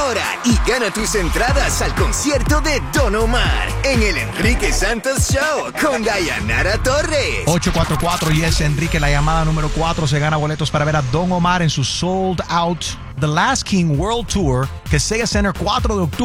ahora y gana tus entradas al concierto de Don Omar en el Enrique Santos Show con Dayanara Torres. 844 Yes Enrique, la llamada número 4 se gana boletos para ver a Don Omar en su Sold Out The Last King World Tour, que Sega Center 4 de octubre.